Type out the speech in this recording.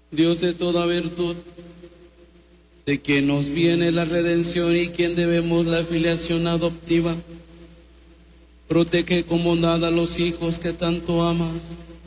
Dios de toda virtud, de quien nos viene la redención y quien debemos la filiación adoptiva, protege con bondad a los hijos que tanto amas,